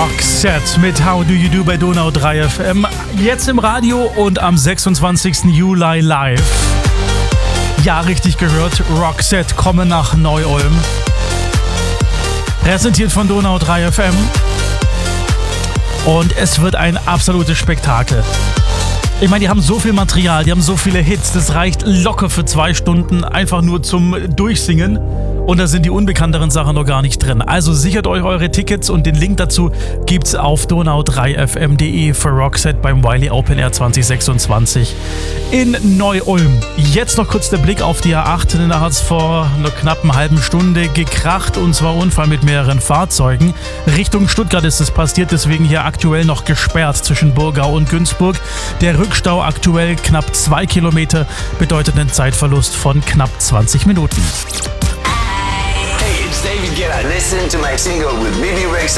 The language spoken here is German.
Roxette mit How Do You Do bei Donau 3 FM. Jetzt im Radio und am 26. Juli live. Ja, richtig gehört, Roxette kommen nach Neu-Ulm. Präsentiert von Donau 3 FM. Und es wird ein absolutes Spektakel. Ich meine, die haben so viel Material, die haben so viele Hits, das reicht locker für 2 Stunden einfach nur zum Durchsingen. Und da sind die unbekannteren Sachen noch gar nicht drin. Also sichert euch eure Tickets und den Link dazu gibt's auf donau3fm.de für Roxette beim Wiley Open Air 2026 in Neu-Ulm. Jetzt noch kurz der Blick auf die A8, denn da hat's vor einer knappen halben Stunde gekracht, und zwar Unfall mit mehreren Fahrzeugen. Richtung Stuttgart ist es passiert, deswegen hier aktuell noch gesperrt zwischen Burgau und Günzburg. Der Rückstau aktuell knapp 2 Kilometer, bedeutet einen Zeitverlust von knapp 20 Minuten. David Guetta. Listen to my single with Bibi Rexha